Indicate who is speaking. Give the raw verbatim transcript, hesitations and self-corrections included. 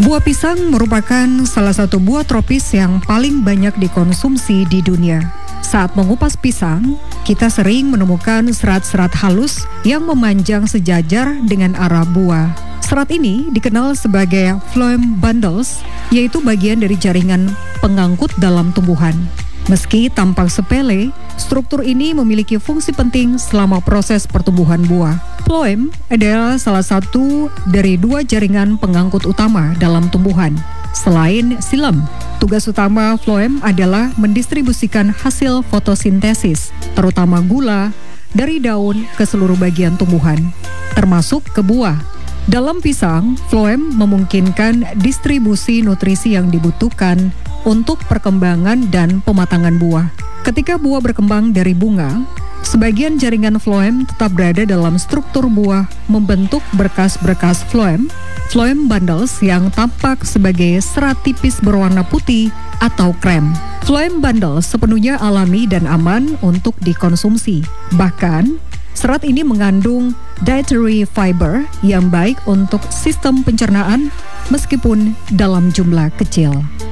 Speaker 1: Buah pisang merupakan salah satu buah tropis yang paling banyak dikonsumsi di dunia. Saat mengupas pisang, kita sering menemukan serat-serat halus yang memanjang sejajar dengan arah buah. Serat ini dikenal sebagai phloem bundles, yaitu bagian dari jaringan pengangkut dalam tumbuhan. Meski tampak sepele, struktur ini memiliki fungsi penting selama proses pertumbuhan buah. Phloem adalah salah satu dari dua jaringan pengangkut utama dalam tumbuhan. Selain xilem, tugas utama phloem adalah mendistribusikan hasil fotosintesis, terutama gula, dari daun ke seluruh bagian tumbuhan, termasuk ke buah. Dalam pisang, phloem memungkinkan distribusi nutrisi yang dibutuhkan untuk perkembangan dan pematangan buah. Ketika buah berkembang dari bunga, sebagian jaringan phloem tetap berada dalam struktur buah membentuk berkas-berkas phloem, phloem bundles yang tampak sebagai serat tipis berwarna putih atau krem. Phloem bundles sepenuhnya alami dan aman untuk dikonsumsi. Bahkan, serat ini mengandung dietary fiber yang baik untuk sistem pencernaan meskipun dalam jumlah kecil.